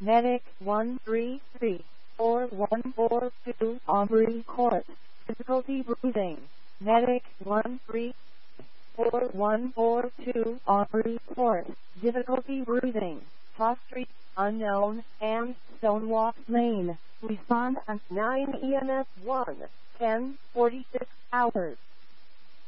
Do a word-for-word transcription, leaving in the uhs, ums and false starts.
Medic one three three four one four two, Aubrey Court. Difficulty breathing. Medic one three four one four two, Aubrey Court. Difficulty breathing. Foss Street, unknown, and Stonewalk Lane. Respond at nine E M S one, ten forty-six hours.